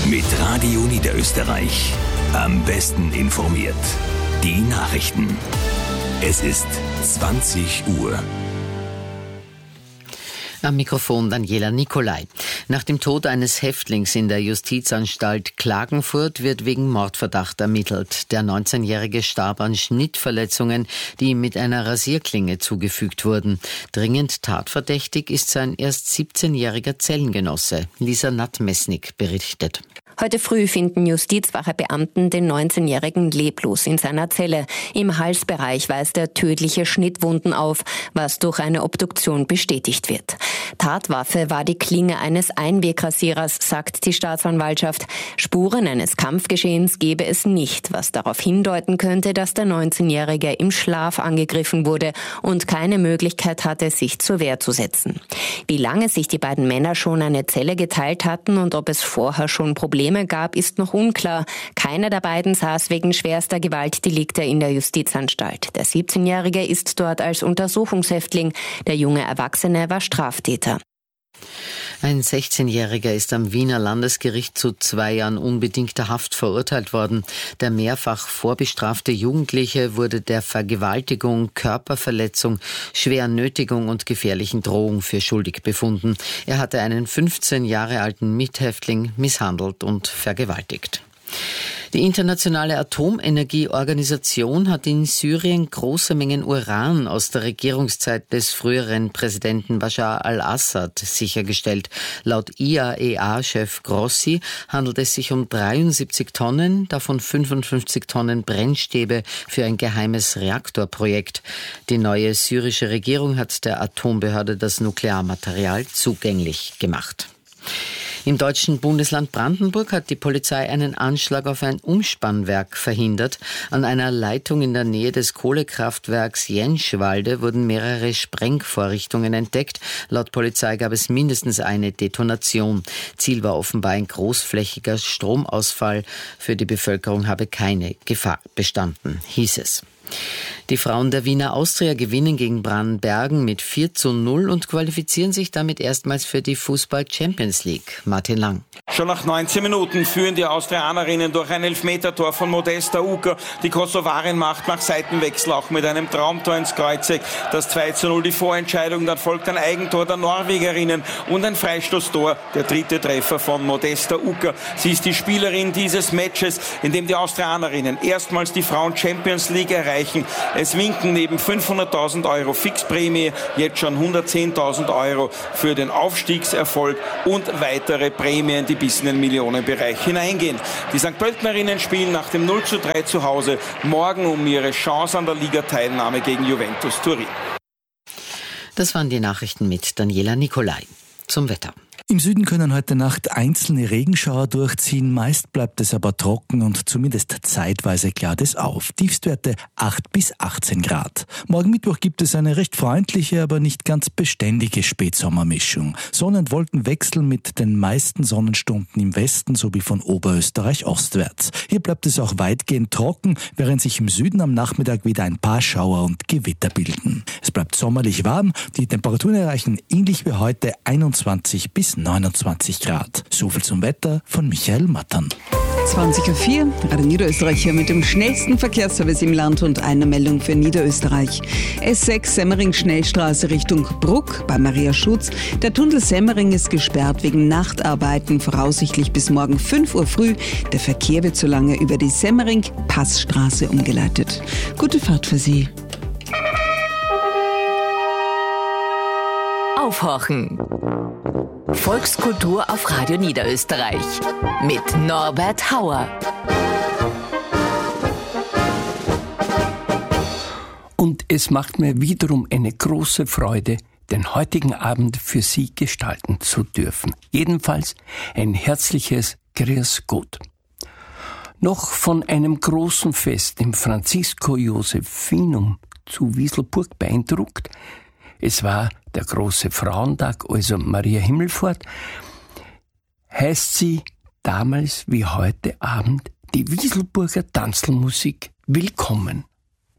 Mit Radio Niederösterreich. Am besten informiert. Die Nachrichten. Es ist 20 Uhr. Am Mikrofon Daniela Nicolai. Nach dem Tod eines Häftlings in der Justizanstalt Klagenfurt wird wegen Mordverdacht ermittelt. Der 19-Jährige starb an Schnittverletzungen, die ihm mit einer Rasierklinge zugefügt wurden. Dringend tatverdächtig ist sein erst 17-jähriger Zellengenosse. Lisa Natt-Messnig berichtet. Heute früh finden Justizwache-Beamten den 19-Jährigen leblos in seiner Zelle. Im Halsbereich weist er tödliche Schnittwunden auf, was durch eine Obduktion bestätigt wird. Tatwaffe war die Klinge eines Einwegrasierers, sagt die Staatsanwaltschaft. Spuren eines Kampfgeschehens gebe es nicht, was darauf hindeuten könnte, dass der 19-Jährige im Schlaf angegriffen wurde und keine Möglichkeit hatte, sich zur Wehr zu setzen. Wie lange sich die beiden Männer schon eine Zelle geteilt hatten und ob es vorher schon Probleme gab, ist noch unklar. Keiner der beiden saß wegen schwerster Gewaltdelikte in der Justizanstalt. Der 17-Jährige ist dort als Untersuchungshäftling. Der junge Erwachsene war Straftäter. Ein 16-Jähriger ist am Wiener Landesgericht zu 2 Jahren unbedingter Haft verurteilt worden. Der mehrfach vorbestrafte Jugendliche wurde der Vergewaltigung, Körperverletzung, schweren Nötigung und gefährlichen Drohung für schuldig befunden. Er hatte einen 15 Jahre alten Mithäftling misshandelt und vergewaltigt. Die internationale Atomenergieorganisation hat in Syrien große Mengen Uran aus der Regierungszeit des früheren Präsidenten Bashar al-Assad sichergestellt. Laut IAEA-Chef Grossi handelt es sich um 73 Tonnen, davon 55 Tonnen Brennstäbe für ein geheimes Reaktorprojekt. Die neue syrische Regierung hat der Atombehörde das Nuklearmaterial zugänglich gemacht. Im deutschen Bundesland Brandenburg hat die Polizei einen Anschlag auf ein Umspannwerk verhindert. An einer Leitung in der Nähe des Kohlekraftwerks Jentschwalde wurden mehrere Sprengvorrichtungen entdeckt. Laut Polizei gab es mindestens eine Detonation. Ziel war offenbar ein großflächiger Stromausfall. Für die Bevölkerung habe keine Gefahr bestanden, hieß es. Die Frauen der Wiener Austria gewinnen gegen Brannbergen mit 4:0 und qualifizieren sich damit erstmals für die Fußball-Champions League. Martin Lang. Schon nach 19 Minuten führen die Austrianerinnen durch ein Elfmetertor von Modesta Ucker. Die Kosovarin macht nach Seitenwechsel auch mit einem Traumtor ins Kreuzeck. Das 2:0 die Vorentscheidung, dann folgt ein Eigentor der Norwegerinnen und ein Freistoßtor, der 3. Treffer von Modesta Ucker. Sie ist die Spielerin dieses Matches, in dem die Austrianerinnen erstmals die Frauen-Champions League erreichen. Es winken neben 500.000 Euro Fixprämie jetzt schon 110.000 Euro für den Aufstiegserfolg und weitere Prämien, die bis in den Millionenbereich hineingehen. Die St. Pöltenerinnen spielen nach dem 0:3 zu Hause morgen um ihre Chance an der Ligateilnahme gegen Juventus Turin. Das waren die Nachrichten mit Daniela Nicolai. Zum Wetter. Im Süden können heute Nacht einzelne Regenschauer durchziehen, meist bleibt es aber trocken und zumindest zeitweise klart es auf. Tiefstwerte 8 bis 18 Grad. Morgen Mittwoch gibt es eine recht freundliche, aber nicht ganz beständige Spätsommermischung. Sonne- und Wolkenwechsel mit den meisten Sonnenstunden im Westen sowie von Oberösterreich ostwärts. Hier bleibt es auch weitgehend trocken, während sich im Süden am Nachmittag wieder ein paar Schauer und Gewitter bilden. Es bleibt sommerlich warm, die Temperaturen erreichen ähnlich wie heute 21 bis 29 Grad. Soviel zum Wetter von Michael Mattern. 20:04 Uhr, Radio Niederösterreich hier mit dem schnellsten Verkehrsservice im Land und einer Meldung für Niederösterreich. S6 Semmering-Schnellstraße Richtung Bruck bei Maria Schutz. Der Tunnel Semmering ist gesperrt wegen Nachtarbeiten, voraussichtlich bis morgen 5 Uhr früh. Der Verkehr wird so lange über die Semmering-Passstraße umgeleitet. Gute Fahrt für Sie. Aufhorchen. Volkskultur auf Radio Niederösterreich mit Norbert Hauer. Und es macht mir wiederum eine große Freude, den heutigen Abend für Sie gestalten zu dürfen. Jedenfalls ein herzliches Grüß Gott. Noch von einem großen Fest im Francisco-Josephinum zu Wieselburg beeindruckt. Es war der große Frauentag, also Maria Himmelfahrt, heißt sie damals wie heute Abend die Wieselburger Tanzlmusik willkommen.